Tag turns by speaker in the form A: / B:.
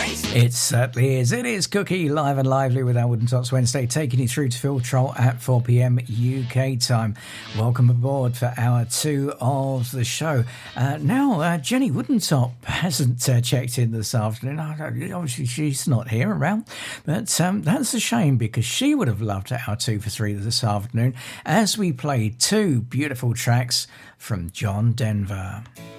A: It certainly is. It is Cookie, live and lively with our Wooden Tots Wednesday, taking you through to Phil Troll at 4 p.m. UK time. Welcome aboard for hour 2 of the show. Now, Jenny Woodentop hasn't checked in this afternoon. Obviously, she's not here around, but that's a shame because she would have loved our 2 for 3 this afternoon as we played 2 beautiful tracks from John Denver.